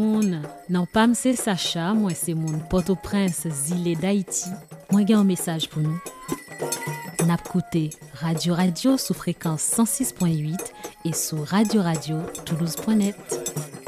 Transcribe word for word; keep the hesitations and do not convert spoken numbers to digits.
Non pas c'est Sacha, moi c'est mon Port-au-Prince, Zile d'Haïti. Moi j'ai un message pour nous. N'a écouté Radio Radio sous fréquence cent six point huit et sur radio radio toulouse point net.